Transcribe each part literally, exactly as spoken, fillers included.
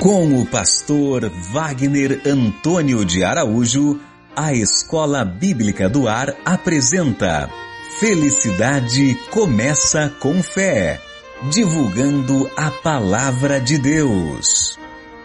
Com o pastor Wagner Antônio de Araújo, a Escola Bíblica do Ar apresenta Felicidade Começa com Fé, divulgando a Palavra de Deus.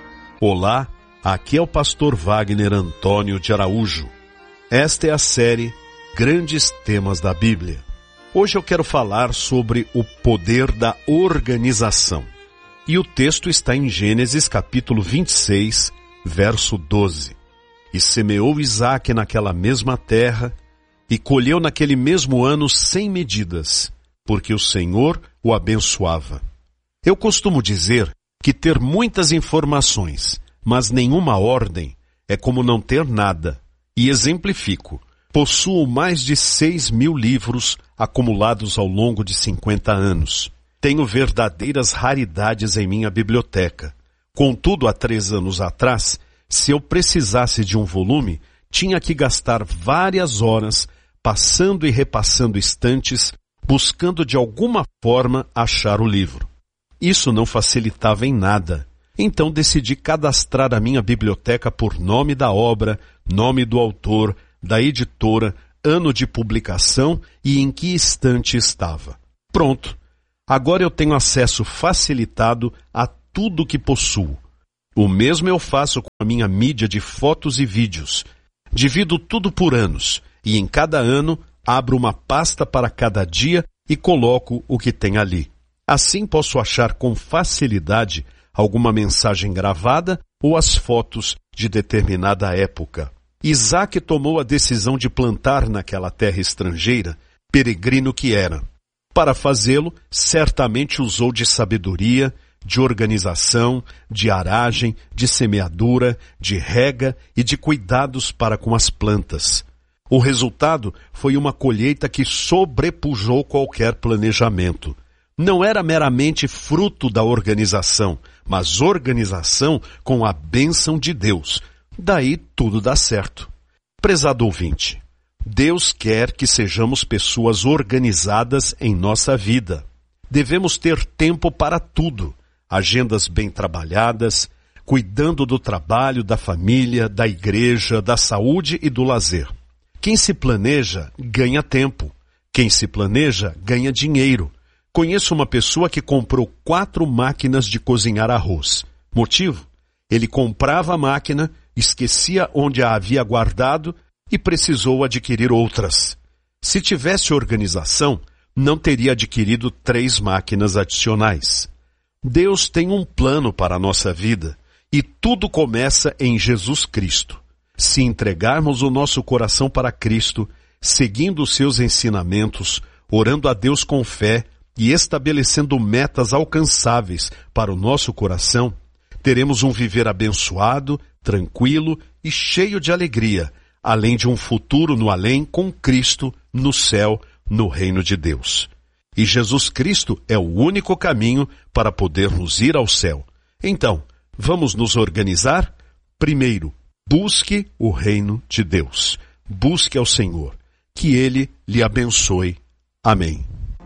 Olá, aqui é o pastor Wagner Antônio de Araújo. Esta é a série Grandes Temas da Bíblia. Hoje eu quero falar sobre o poder da organização. E o texto está em Gênesis capítulo vinte e seis, verso doze. E semeou Isaque naquela mesma terra, e colheu naquele mesmo ano sem medidas, porque o Senhor o abençoava. Eu costumo dizer que ter muitas informações, mas nenhuma ordem, é como não ter nada. E exemplifico. Possuo mais de seis mil livros acumulados ao longo de cinquenta anos. Tenho verdadeiras raridades em minha biblioteca. Contudo, há três anos atrás, se eu precisasse de um volume, tinha que gastar várias horas passando e repassando estantes, buscando de alguma forma achar o livro. Isso não facilitava em nada. Então decidi cadastrar a minha biblioteca por nome da obra, nome do autor, da editora, ano de publicação e em que estante estava. Pronto. Agora eu tenho acesso facilitado a tudo que possuo. O mesmo eu faço com a minha mídia de fotos e vídeos. Divido tudo por anos e em cada ano abro uma pasta para cada dia e coloco o que tem ali. Assim posso achar com facilidade alguma mensagem gravada ou as fotos de determinada época. Isaque tomou a decisão de plantar naquela terra estrangeira, peregrino que era. Para fazê-lo, certamente usou de sabedoria, de organização, de aragem, de semeadura, de rega e de cuidados para com as plantas. O resultado foi uma colheita que sobrepujou qualquer planejamento. Não era meramente fruto da organização, mas organização com a bênção de Deus. Daí tudo dá certo. Prezado ouvinte, Deus quer que sejamos pessoas organizadas em nossa vida. Devemos ter tempo para tudo, agendas bem trabalhadas, cuidando do trabalho, da família, da igreja, da saúde e do lazer. Quem se planeja, ganha tempo. Quem se planeja, ganha dinheiro. Conheço uma pessoa que comprou quatro máquinas de cozinhar arroz. Motivo? Ele comprava a máquina, esquecia onde a havia guardado e precisou adquirir outras. Se tivesse organização, não teria adquirido três máquinas adicionais. Deus tem um plano para a nossa vida e tudo começa em Jesus Cristo. Se entregarmos o nosso coração para Cristo, seguindo os seus ensinamentos, orando a Deus com fé e estabelecendo metas alcançáveis para o nosso coração, teremos um viver abençoado, tranquilo e cheio de alegria, além de um futuro no além com Cristo no céu, no reino de Deus. E Jesus Cristo é o único caminho para podermos ir ao céu. Então, vamos nos organizar? Primeiro, busque o reino de Deus. Busque ao Senhor. Que Ele lhe abençoe. Amém.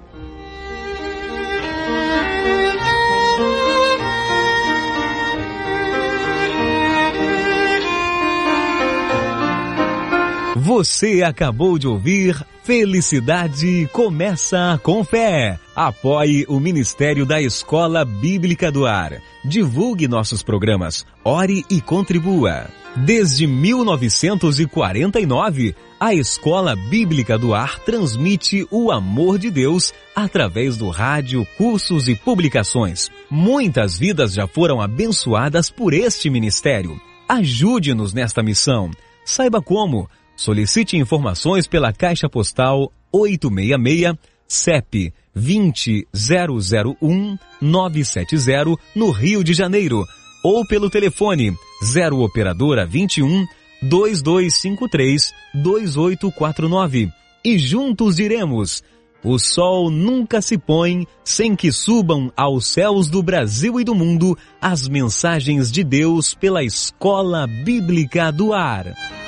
Você acabou de ouvir Felicidade Começa com Fé. Apoie o Ministério da Escola Bíblica do Ar. Divulgue nossos programas. Ore e contribua. Desde mil novecentos e quarenta e nove, a Escola Bíblica do Ar transmite o amor de Deus através do rádio, cursos e publicações. Muitas vidas já foram abençoadas por este ministério. Ajude-nos nesta missão. Saiba como. Solicite informações pela Caixa Postal oitocentos e sessenta e seis, C E P vinte zero zero um nove sete zero, no Rio de Janeiro, ou pelo telefone zero operadora vinte e um, dois dois cinco três, dois oito quatro nove. E juntos diremos: o sol nunca se põe sem que subam aos céus do Brasil e do mundo as mensagens de Deus pela Escola Bíblica do Ar.